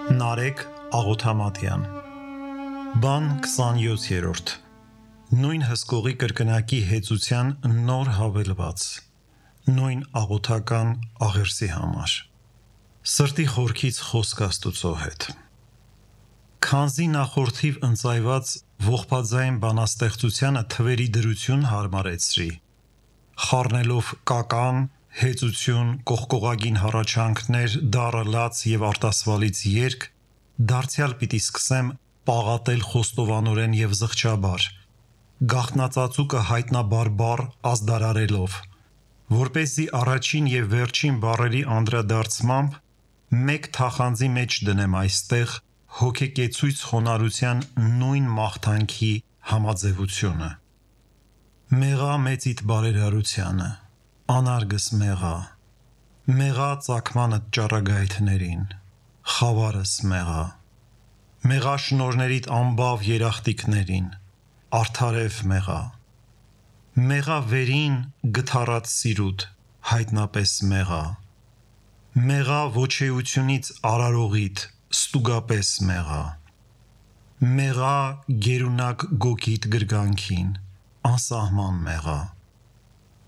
Նարեկ Աղոթամատյան Բան 27-րդ Նույն հսկողի կրկնակի հեծության նոր հավելված Նույն աղոթական աղերսի համար Սրտի խորքից խոսք Աստուծո հետ Քանզի նախորդիվ ընծայված ողբաձայն բանաստեղծությանը թվերի դրություն հարմարեցրի խառնելով կական, հեծություն, կողկողագին հառաչանքներ, դառը լաց և արտասվալից երգ, դարձյալ պիտի սկսեմ պաղատել խոստովանորեն և զղջաբար, գաղտնածածուկը հայտնաբարբար ազդարարելով, որպեսզի առաջին և վերջին բառերի անդրադարձմամբ մեկ թախանձի մեջ դնեմ այստեղ հոգեկեցույց խոնարհության նույն մաղթանքի համաձևությունը: Մեղա մեծիդ բարերարությանը, անարգս մեղա, մեղա ծագմանդ ճառագայթներին, խավարս մեղա, մեղա շնորհներիդ անբավ երախտիկներին, արդարև մեղա, մեղա վերին գթառատ սիրուդ, հայտնապես մեղա, մեղա ոչեությունից արարողիդ, ստուգապես մեղա, մեղա գերունակ գոգիդ գրգանքին, անսահման մեղա,